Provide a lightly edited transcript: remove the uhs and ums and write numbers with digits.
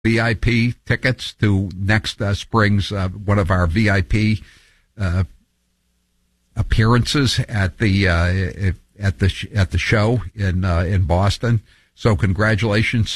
VIP tickets to next spring's one of our VIP appearances at the show in Boston. So congratulations